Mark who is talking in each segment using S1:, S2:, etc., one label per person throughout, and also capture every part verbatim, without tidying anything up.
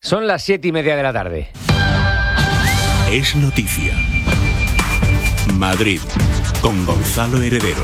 S1: Son las siete y media de la tarde.
S2: Es noticia. Madrid, con Gonzalo Heredero.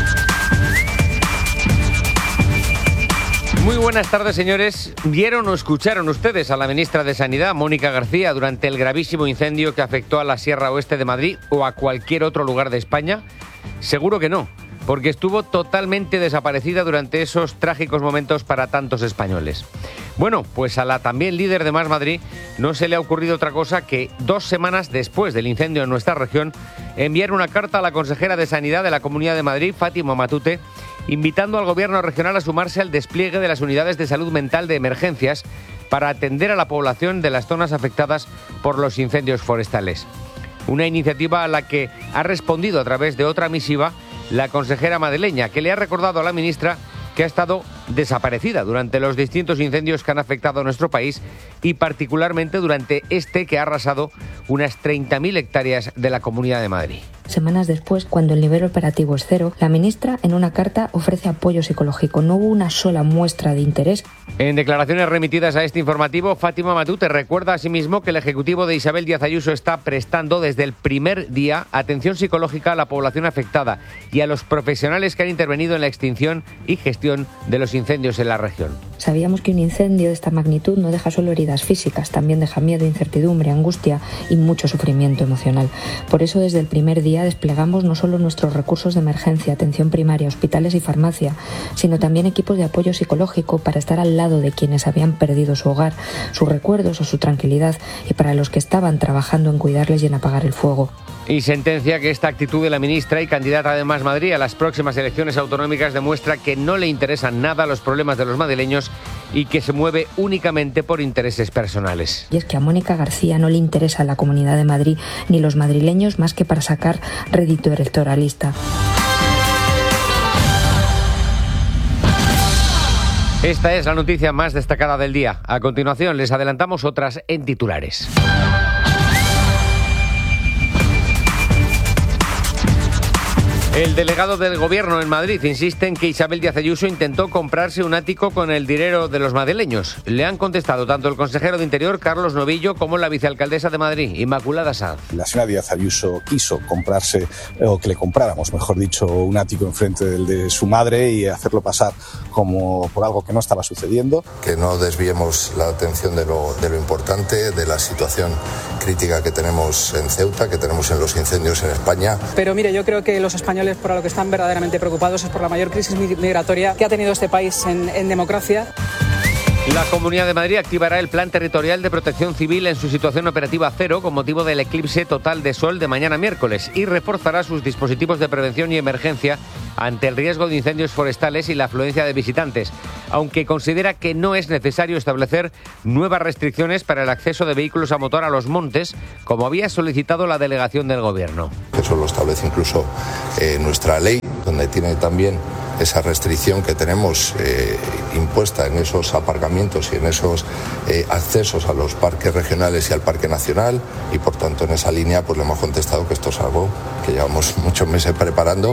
S1: Muy buenas tardes, señores. ¿Vieron o escucharon ustedes a la ministra de Sanidad, Mónica García, durante el gravísimo incendio que afectó a la Sierra Oeste de Madrid o a cualquier otro lugar de España? Seguro que no, porque estuvo totalmente desaparecida durante esos trágicos momentos para tantos españoles. Bueno, pues a la también líder de Más Madrid no se le ha ocurrido otra cosa que, dos semanas después del incendio en nuestra región, enviar una carta a la consejera de Sanidad de la Comunidad de Madrid, Fátima Matute, invitando al gobierno regional a sumarse al despliegue de las unidades de salud mental de emergencias para atender a la población de las zonas afectadas por los incendios forestales. Una iniciativa a la que ha respondido a través de otra misiva la consejera madrileña, que le ha recordado a la ministra que ha estado desaparecida durante los distintos incendios que han afectado a nuestro país y particularmente durante este que ha arrasado unas treinta mil hectáreas de la Comunidad de Madrid.
S3: Semanas después, cuando el nivel operativo es cero, la ministra en una carta ofrece apoyo psicológico. No hubo una sola muestra de interés.
S1: En declaraciones remitidas a este informativo, Fátima Matute recuerda asimismo que el Ejecutivo de Isabel Díaz Ayuso está prestando desde el primer día atención psicológica a la población afectada y a los profesionales que han intervenido en la extinción y gestión de los incendios en la región.
S3: Sabíamos que un incendio de esta magnitud no deja solo heridas físicas, también deja miedo, incertidumbre, angustia y mucho sufrimiento emocional. Por eso, desde el primer día desplegamos no solo nuestros recursos de emergencia, atención primaria, hospitales y farmacia, sino también equipos de apoyo psicológico para estar al lado de quienes habían perdido su hogar, sus recuerdos o su tranquilidad, y para los que estaban trabajando en cuidarles y en apagar el fuego.
S1: Y sentencia que esta actitud de la ministra y candidata de Más Madrid a las próximas elecciones autonómicas demuestra que no le interesan nada los problemas de los madrileños y que se mueve únicamente por intereses personales.
S3: Y es que a Mónica García no le interesa la Comunidad de Madrid ni los madrileños más que para sacar rédito electoralista.
S1: Esta es la noticia más destacada del día. A continuación les adelantamos otras en titulares. El delegado del Gobierno en Madrid insiste en que Isabel Díaz Ayuso intentó comprarse un ático con el dinero de los madrileños. Le han contestado tanto el consejero de Interior, Carlos Novillo, como la vicealcaldesa de Madrid, Inmaculada Sanz.
S4: La señora Díaz Ayuso quiso comprarse, o que le compráramos, mejor dicho, un ático enfrente del de su madre y hacerlo pasar como por algo que no estaba sucediendo.
S5: Que no desviemos la atención de lo, de lo importante, de la situación crítica que tenemos en Ceuta, que tenemos en los incendios en España.
S6: Pero mire, yo creo que los españoles por lo que están verdaderamente preocupados es por la mayor crisis migratoria que ha tenido este país en, en democracia.
S1: La Comunidad de Madrid activará el Plan Territorial de Protección Civil en su situación operativa cero con motivo del eclipse total de sol de mañana miércoles y reforzará sus dispositivos de prevención y emergencia ante el riesgo de incendios forestales y la afluencia de visitantes, aunque considera que no es necesario establecer nuevas restricciones para el acceso de vehículos a motor a los montes, como había solicitado la delegación del Gobierno.
S5: Eso lo establece incluso eh, nuestra ley, donde tiene también esa restricción que tenemos eh, impuesta en esos aparcamientos y en esos eh, accesos a los parques regionales y al Parque Nacional, y por tanto en esa línea pues le hemos contestado que esto es algo que llevamos muchos meses preparando.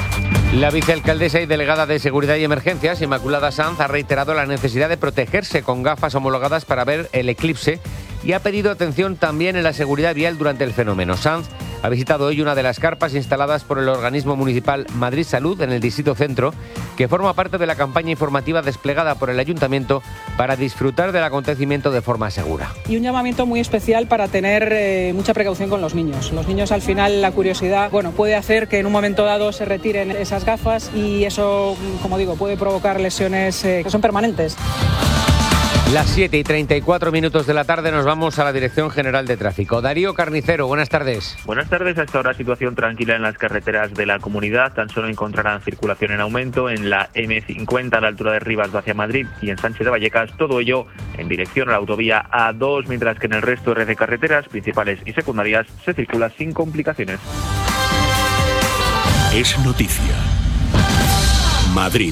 S1: La vicealcaldesa y delegada de Seguridad y Emergencias, Inmaculada Sanz, ha reiterado la necesidad de protegerse con gafas homologadas para ver el eclipse y ha pedido atención también en la seguridad vial durante el fenómeno. Sanz ha visitado hoy una de las carpas instaladas por el organismo municipal Madrid Salud en el Distrito Centro, que forma parte de la campaña informativa desplegada por el Ayuntamiento para disfrutar del acontecimiento de forma segura.
S6: Y un llamamiento muy especial para tener eh, mucha precaución con los niños. Los niños, al final, la curiosidad, bueno, puede hacer que en un momento dado se retiren esas gafas y eso, como digo, puede provocar lesiones eh, que son permanentes.
S1: Las siete y treinta y cuatro minutos de la tarde nos vamos a la Dirección General de Tráfico. Darío Carnicero, buenas tardes.
S7: Buenas tardes. Hasta ahora situación tranquila en las carreteras de la comunidad. Tan solo encontrarán circulación en aumento en la eme cincuenta a la altura de Rivas hacia Madrid y en Sánchez de Vallecas. Todo ello en dirección a la autovía A dos, mientras que en el resto de red de carreteras principales y secundarias se circula sin complicaciones.
S2: Es noticia. Madrid,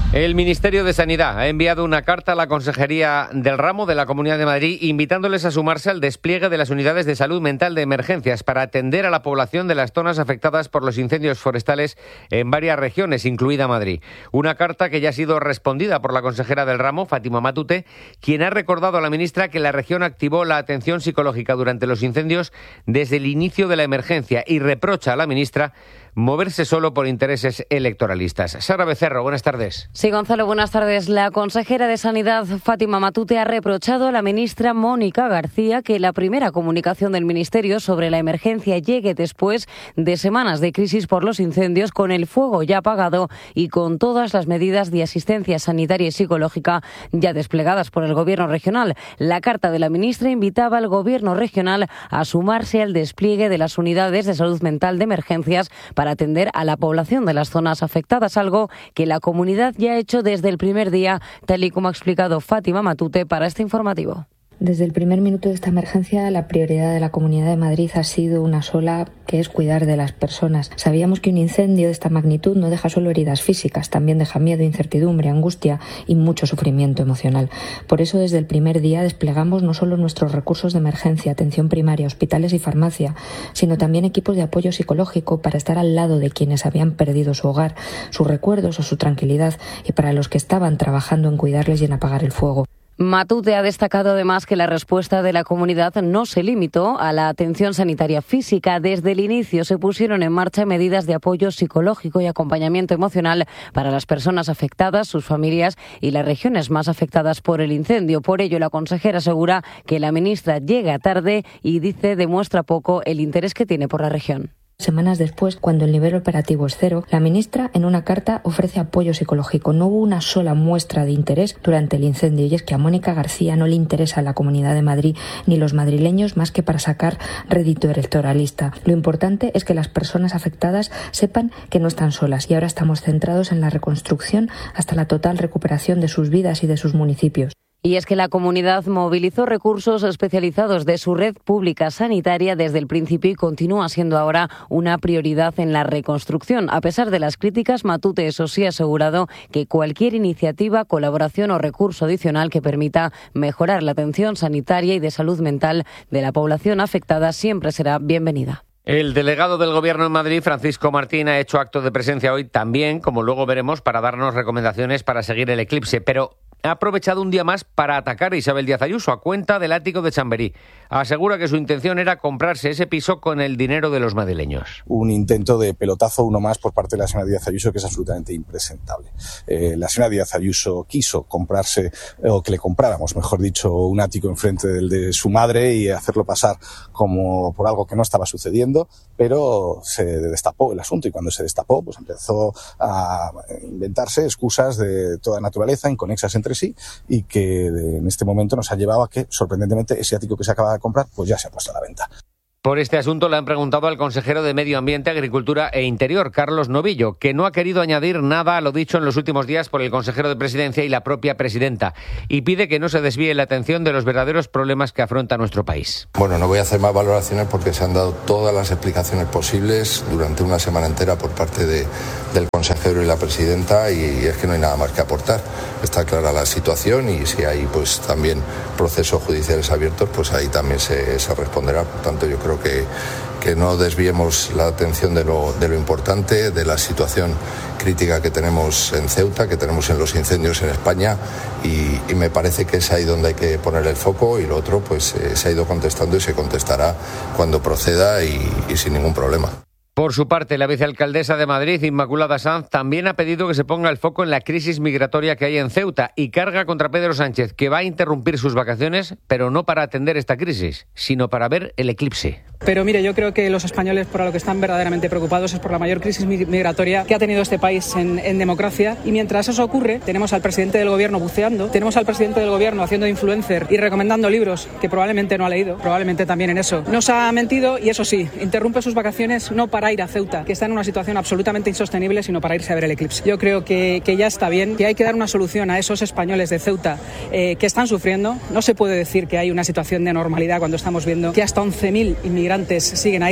S1: El Ministerio de Sanidad ha enviado una carta a la Consejería del Ramo de la Comunidad de Madrid invitándoles a sumarse al despliegue de las unidades de salud mental de emergencias para atender a la población de las zonas afectadas por los incendios forestales en varias regiones, incluida Madrid. Una carta que ya ha sido respondida por la consejera del Ramo, Fátima Matute, quien ha recordado a la ministra que la región activó la atención psicológica durante los incendios desde el inicio de la emergencia y reprocha a la ministra moverse solo por intereses electoralistas. Sara Becerro, buenas tardes.
S8: Sí, Gonzalo, buenas tardes. La consejera de Sanidad, Fátima Matute, ha reprochado a la ministra Mónica García que la primera comunicación del Ministerio sobre la emergencia llegue después de semanas de crisis por los incendios, con el fuego ya apagado y con todas las medidas de asistencia sanitaria y psicológica ya desplegadas por el Gobierno regional. La carta de la ministra invitaba al Gobierno regional a sumarse al despliegue de las unidades de salud mental de emergencias para atender a la población de las zonas afectadas, algo que la comunidad ya ha hecho desde el primer día, tal y como ha explicado Fátima Matute para este informativo.
S3: Desde el primer minuto de esta emergencia, la prioridad de la Comunidad de Madrid ha sido una sola, que es cuidar de las personas. Sabíamos que un incendio de esta magnitud no deja solo heridas físicas, también deja miedo, incertidumbre, angustia y mucho sufrimiento emocional. Por eso, desde el primer día desplegamos no solo nuestros recursos de emergencia, atención primaria, hospitales y farmacia, sino también equipos de apoyo psicológico para estar al lado de quienes habían perdido su hogar, sus recuerdos o su tranquilidad, y para los que estaban trabajando en cuidarles y en apagar el fuego.
S8: Matute ha destacado además que la respuesta de la comunidad no se limitó a la atención sanitaria física. Desde el inicio se pusieron en marcha medidas de apoyo psicológico y acompañamiento emocional para las personas afectadas, sus familias y las regiones más afectadas por el incendio. Por ello, la consejera asegura que la ministra llega tarde y dice demuestra poco el interés que tiene por la región.
S3: Semanas después, cuando el nivel operativo es cero, la ministra en una carta ofrece apoyo psicológico. No hubo una sola muestra de interés durante el incendio, y es que a Mónica García no le interesa la Comunidad de Madrid ni los madrileños más que para sacar rédito electoralista. Lo importante es que las personas afectadas sepan que no están solas, y ahora estamos centrados en la reconstrucción hasta la total recuperación de sus vidas y de sus municipios.
S8: Y es que la comunidad movilizó recursos especializados de su red pública sanitaria desde el principio y continúa siendo ahora una prioridad en la reconstrucción. A pesar de las críticas, Matute, eso sí, ha asegurado que cualquier iniciativa, colaboración o recurso adicional que permita mejorar la atención sanitaria y de salud mental de la población afectada siempre será bienvenida.
S1: El delegado del Gobierno en Madrid, Francisco Martín, ha hecho acto de presencia hoy también, como luego veremos, para darnos recomendaciones para seguir el eclipse, pero ha aprovechado un día más para atacar a Isabel Díaz Ayuso a cuenta del ático de Chamberí. Asegura que su intención era comprarse ese piso con el dinero de los madrileños.
S4: Un intento de pelotazo, uno más, por parte de la señora Díaz Ayuso, que es absolutamente impresentable. Eh, la señora Díaz Ayuso quiso comprarse, o que le compráramos, mejor dicho, un ático enfrente del de su madre y hacerlo pasar como por algo que no estaba sucediendo, pero se destapó el asunto, y cuando se destapó, pues empezó a inventarse excusas de toda naturaleza, inconexas entre sí, y que en este momento nos ha llevado a que, sorprendentemente, ese ático que se acaba de comprar, pues ya se ha puesto a la venta.
S1: Por este asunto le han preguntado al consejero de Medio Ambiente, Agricultura e Interior, Carlos Novillo, que no ha querido añadir nada a lo dicho en los últimos días por el consejero de Presidencia y la propia presidenta, y pide que no se desvíe la atención de los verdaderos problemas que afronta nuestro país.
S5: Bueno, no voy a hacer más valoraciones porque se han dado todas las explicaciones posibles durante una semana entera por parte de, del consejero y la presidenta, y es que no hay nada más que aportar. Está clara la situación, y si hay pues también procesos judiciales abiertos, pues ahí también se, se responderá. Por tanto, yo creo que, que no desviemos la atención de lo, de lo importante, de la situación crítica que tenemos en Ceuta, que tenemos en los incendios en España, y, y me parece que es ahí donde hay que poner el foco, y lo otro pues eh, se ha ido contestando y se contestará cuando proceda y, y sin ningún problema.
S1: Por su parte, la vicealcaldesa de Madrid, Inmaculada Sanz, también ha pedido que se ponga el foco en la crisis migratoria que hay en Ceuta y carga contra Pedro Sánchez, que va a interrumpir sus vacaciones, pero no para atender esta crisis, sino para ver el eclipse.
S6: Pero mire, yo creo que los españoles por lo que están verdaderamente preocupados es por la mayor crisis migratoria que ha tenido este país en, en democracia, y mientras eso ocurre, tenemos al presidente del gobierno buceando, tenemos al presidente del gobierno haciendo de influencer y recomendando libros que probablemente no ha leído, probablemente también en eso nos ha mentido, y eso sí, interrumpe sus vacaciones no para ir a Ceuta, que está en una situación absolutamente insostenible, sino para irse a ver el eclipse. Yo creo que, que ya está bien, que hay que dar una solución a esos españoles de Ceuta eh, que están sufriendo. No se puede decir que hay una situación de normalidad cuando estamos viendo que hasta once mil inmigrantes siguen ahí.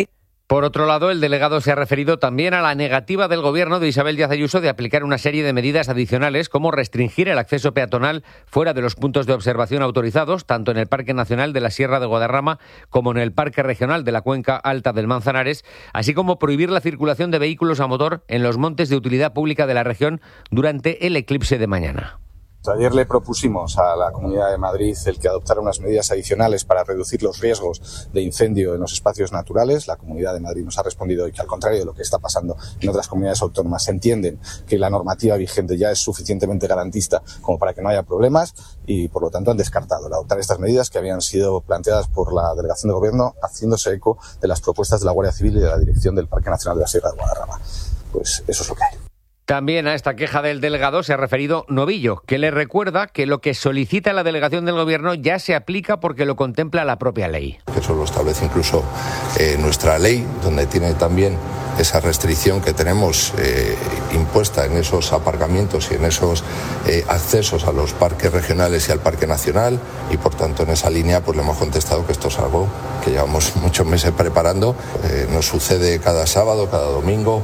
S1: Por otro lado, el delegado se ha referido también a la negativa del Gobierno de Isabel Díaz Ayuso de aplicar una serie de medidas adicionales, como restringir el acceso peatonal fuera de los puntos de observación autorizados, tanto en el Parque Nacional de la Sierra de Guadarrama como en el Parque Regional de la Cuenca Alta del Manzanares, así como prohibir la circulación de vehículos a motor en los montes de utilidad pública de la región durante el eclipse de mañana.
S4: Ayer le propusimos a la Comunidad de Madrid el que adoptara unas medidas adicionales para reducir los riesgos de incendio en los espacios naturales. La Comunidad de Madrid nos ha respondido que, al contrario de lo que está pasando en otras comunidades autónomas, entienden que la normativa vigente ya es suficientemente garantista como para que no haya problemas y, por lo tanto, han descartado el adoptar estas medidas que habían sido planteadas por la Delegación de Gobierno, haciéndose eco de las propuestas de la Guardia Civil y de la Dirección del Parque Nacional de la Sierra de Guadarrama. Pues eso es lo que hay.
S1: También a esta queja del delegado se ha referido Novillo, que le recuerda que lo que solicita la delegación del Gobierno ya se aplica porque lo contempla la propia ley.
S5: Eso lo establece incluso eh, nuestra ley, donde tiene también esa restricción que tenemos eh, impuesta en esos aparcamientos y en esos eh, accesos a los parques regionales y al Parque Nacional, y por tanto en esa línea pues le hemos contestado que esto es algo que llevamos muchos meses preparando, eh, nos sucede cada sábado, cada domingo.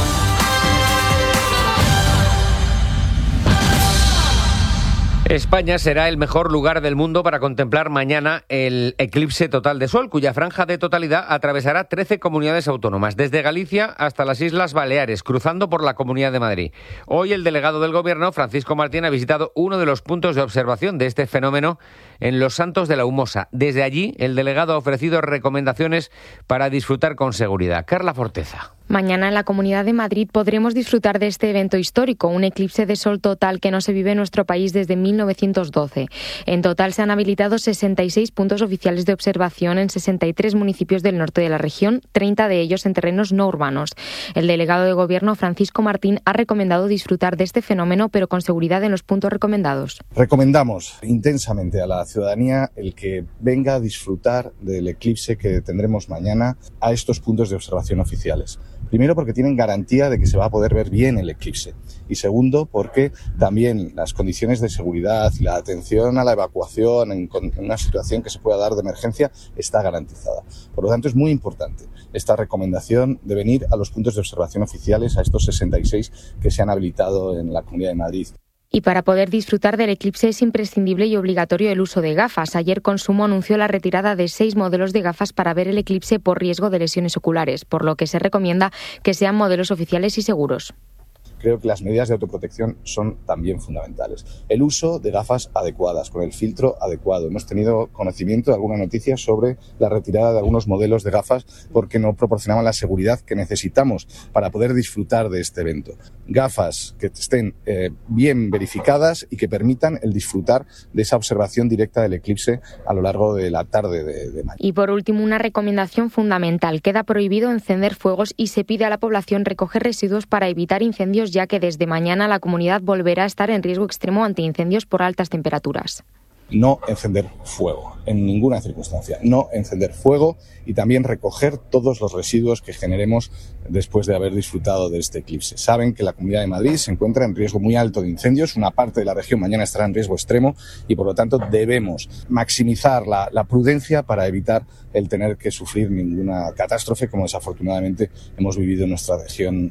S1: España será el mejor lugar del mundo para contemplar mañana el eclipse total de sol, cuya franja de totalidad atravesará trece comunidades autónomas, desde Galicia hasta las Islas Baleares, cruzando por la Comunidad de Madrid. Hoy el delegado del Gobierno, Francisco Martín, ha visitado uno de los puntos de observación de este fenómeno en Los Santos de la Humosa. Desde allí, el delegado ha ofrecido recomendaciones para disfrutar con seguridad. Carla Forteza.
S9: Mañana en la Comunidad de Madrid podremos disfrutar de este evento histórico, un eclipse de sol total que no se vive en nuestro país desde mil novecientos doce. En total se han habilitado sesenta y seis puntos oficiales de observación en sesenta y tres municipios del norte de la región, treinta de ellos en terrenos no urbanos. El delegado de Gobierno, Francisco Martín, ha recomendado disfrutar de este fenómeno, pero con seguridad en los puntos recomendados.
S4: Recomendamos intensamente a la ciudadanía el que venga a disfrutar del eclipse que tendremos mañana a estos puntos de observación oficiales. Primero, porque tienen garantía de que se va a poder ver bien el eclipse. Y segundo, porque también las condiciones de seguridad y la atención a la evacuación en, en una situación que se pueda dar de emergencia está garantizada. Por lo tanto, es muy importante esta recomendación de venir a los puntos de observación oficiales, a estos sesenta y seis que se han habilitado en la Comunidad de Madrid.
S9: Y para poder disfrutar del eclipse es imprescindible y obligatorio el uso de gafas. Ayer Consumo anunció la retirada de seis modelos de gafas para ver el eclipse por riesgo de lesiones oculares, por lo que se recomienda que sean modelos oficiales y seguros.
S4: Creo que las medidas de autoprotección son también fundamentales. El uso de gafas adecuadas, con el filtro adecuado. Hemos tenido conocimiento de alguna noticia sobre la retirada de algunos modelos de gafas porque no proporcionaban la seguridad que necesitamos para poder disfrutar de este evento. Gafas que estén eh, bien verificadas y que permitan el disfrutar de esa observación directa del eclipse a lo largo de la tarde de, de mañana.
S9: Y por último, una recomendación fundamental. Queda prohibido encender fuegos y se pide a la población recoger residuos para evitar incendios, ya que desde mañana la comunidad volverá a estar en riesgo extremo ante incendios por altas temperaturas.
S4: No encender fuego, en ninguna circunstancia. No encender fuego y también recoger todos los residuos que generemos después de haber disfrutado de este eclipse. Saben que la Comunidad de Madrid se encuentra en riesgo muy alto de incendios. Una parte de la región mañana estará en riesgo extremo y, por lo tanto, debemos maximizar la, la prudencia para evitar el tener que sufrir ninguna catástrofe como desafortunadamente hemos vivido en nuestra región.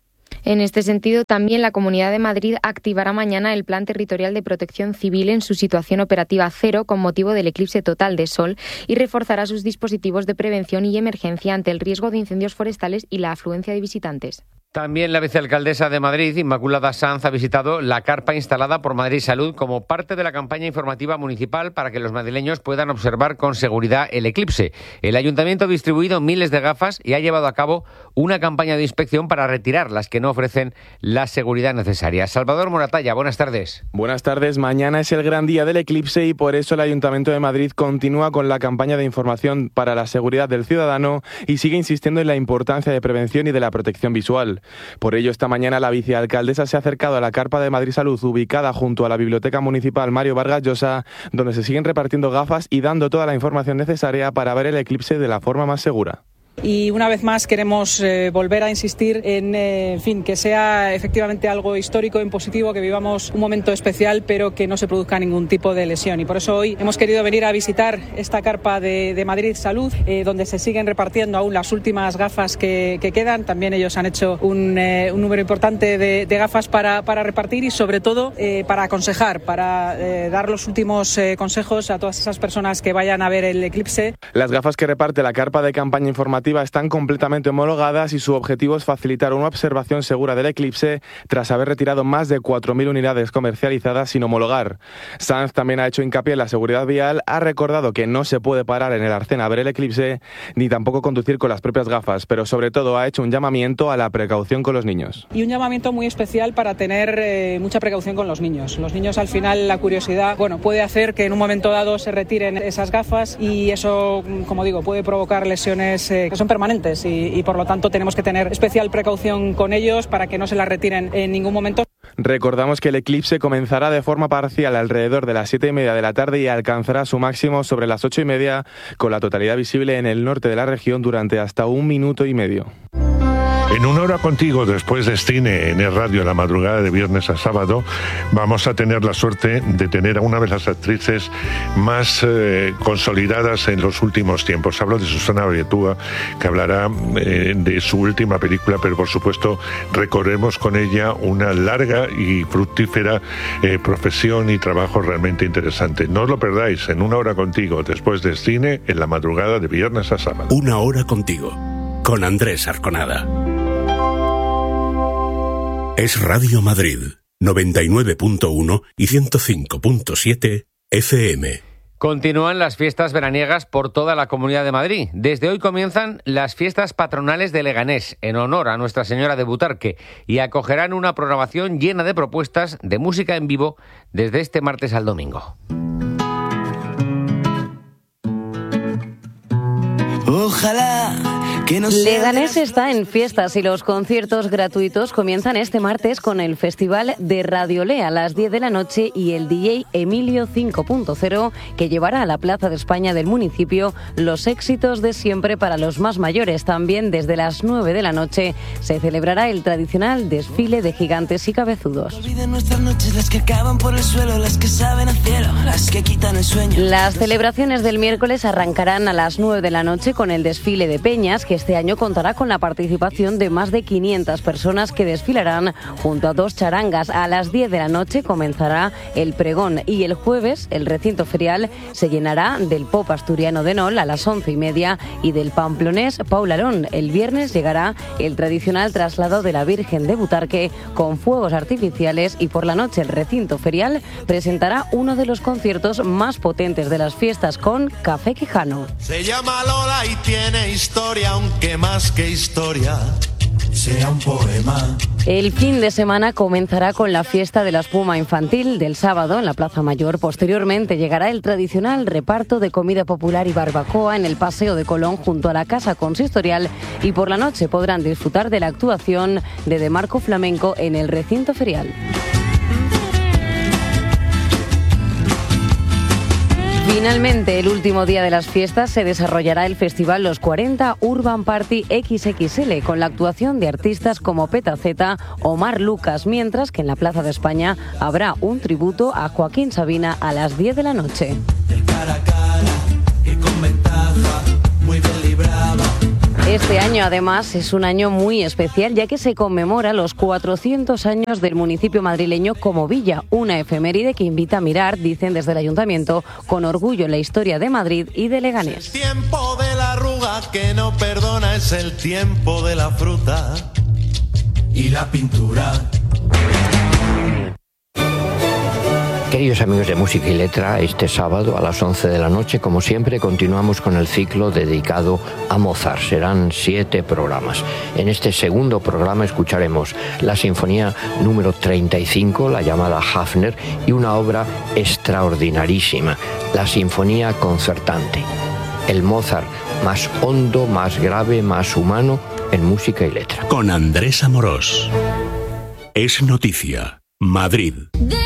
S9: En este sentido, también la Comunidad de Madrid activará mañana el Plan Territorial de Protección Civil en su situación operativa cero con motivo del eclipse total de sol y reforzará sus dispositivos de prevención y emergencia ante el riesgo de incendios forestales y la afluencia de visitantes.
S1: También la vicealcaldesa de Madrid, Inmaculada Sanz, ha visitado la carpa instalada por Madrid Salud como parte de la campaña informativa municipal para que los madrileños puedan observar con seguridad el eclipse. El ayuntamiento ha distribuido miles de gafas y ha llevado a cabo una campaña de inspección para retirar las que no ofrecen la seguridad necesaria. Salvador Moratalla, buenas tardes.
S10: Buenas tardes. Mañana es el gran día del eclipse y por eso el Ayuntamiento de Madrid continúa con la campaña de información para la seguridad del ciudadano y sigue insistiendo en la importancia de prevención y de la protección visual. Por ello, esta mañana la vicealcaldesa se ha acercado a la carpa de Madrid Salud, ubicada junto a la Biblioteca Municipal Mario Vargas Llosa, donde se siguen repartiendo gafas y dando toda la información necesaria para ver el eclipse de la forma más segura.
S6: Y una vez más queremos eh, volver a insistir en, eh, en fin, que sea efectivamente algo histórico, en positivo, que vivamos un momento especial, pero que no se produzca ningún tipo de lesión. Y por eso hoy hemos querido venir a visitar esta carpa de, de Madrid Salud, eh, donde se siguen repartiendo aún las últimas gafas que, que quedan. También ellos han hecho un, eh, un número importante de, de gafas para, para repartir y sobre todo eh, para aconsejar, para eh, dar los últimos eh, consejos a todas esas personas que vayan a ver el eclipse.
S10: Las gafas que reparte la carpa de campaña informativa están completamente homologadas y su objetivo es facilitar una observación segura del eclipse tras haber retirado más de cuatro mil unidades comercializadas sin homologar. Sanz también ha hecho hincapié en la seguridad vial, ha recordado que no se puede parar en el arcén a ver el eclipse ni tampoco conducir con las propias gafas, pero sobre todo ha hecho un llamamiento a la precaución con los niños.
S6: Y un llamamiento muy especial para tener eh, mucha precaución con los niños. Los niños, al final, la curiosidad, bueno, puede hacer que en un momento dado se retiren esas gafas y eso, como digo, puede provocar lesiones eh, que son permanentes y, y por lo tanto tenemos que tener especial precaución con ellos para que no se las retiren en ningún momento.
S10: Recordamos que el eclipse comenzará de forma parcial alrededor de las siete y media de la tarde y alcanzará su máximo sobre las ocho y media, con la totalidad visible en el norte de la región durante hasta un minuto y medio.
S11: En Una Hora Contigo, después de cine en el radio, la madrugada de viernes a sábado, vamos a tener la suerte de tener a una de las actrices más eh, consolidadas en los últimos tiempos. Hablo de Susana Abeitua, que hablará eh, de su última película, pero por supuesto recorremos con ella una larga y fructífera eh, profesión y trabajo realmente interesante. No os lo perdáis, en Una Hora Contigo, después de cine en la madrugada de viernes a sábado.
S2: Una Hora Contigo, con Andrés Arconada. Es Radio Madrid, noventa y nueve punto uno y ciento cinco punto siete F M.
S1: Continúan las fiestas veraniegas por toda la Comunidad de Madrid. Desde hoy comienzan las fiestas patronales de Leganés, en honor a Nuestra Señora de Butarque, y acogerán una programación llena de propuestas de música en vivo desde este martes al domingo.
S12: Ojalá que no
S8: Leganés está en fiestas y los conciertos gratuitos comienzan este martes con el Festival de Radiolea a las diez de la noche y el D J Emilio cinco punto cero, que llevará a la Plaza de España del municipio los éxitos de siempre para los más mayores. También desde las nueve de la noche se celebrará el tradicional desfile de gigantes y cabezudos. Las celebraciones del miércoles arrancarán a las nueve de la noche con el desfile de peñas, que este año contará con la participación de más de quinientas personas que desfilarán junto a dos charangas. A las diez de la noche comenzará el pregón y el jueves el recinto ferial se llenará del pop asturiano de Nol a las once y media y del pamplonés Paul Arón. El viernes llegará el tradicional traslado de la Virgen de Butarque con fuegos artificiales y por la noche el recinto ferial presentará uno de los conciertos más potentes de las fiestas con Café Quijano.
S12: Se llama Lola y tiene historia, aunque más que historia sea un poema.
S8: El fin de semana comenzará con la fiesta de la espuma infantil del sábado en la Plaza Mayor. Posteriormente llegará el tradicional reparto de comida popular y barbacoa en el Paseo de Colón junto a la Casa Consistorial y por la noche podrán disfrutar de la actuación de De Marco Flamenco en el recinto ferial. Finalmente, el último día de las fiestas se desarrollará el festival Los cuarenta Urban Party equis equis ele con la actuación de artistas como Petaceta o Mar Lucas, mientras que en la Plaza de España habrá un tributo a Joaquín Sabina a las diez de la noche. Este año, además, es un año muy especial, ya que se conmemora los cuatrocientos años del municipio madrileño como villa, una efeméride que invita a mirar, dicen desde el ayuntamiento, con orgullo la historia de Madrid y de Leganés.
S12: El tiempo de la arruga que no perdona es el tiempo de la fruta y la pintura.
S13: Queridos amigos de Música y Letra, este sábado a las once de la noche, como siempre, continuamos con el ciclo dedicado a Mozart. Serán siete programas. En este segundo programa escucharemos la Sinfonía número treinta y cinco, la llamada Hafner, y una obra extraordinarísima, la Sinfonía Concertante. El Mozart más hondo, más grave, más humano en Música y Letra.
S2: Con Andrés Amorós. Es noticia. Madrid.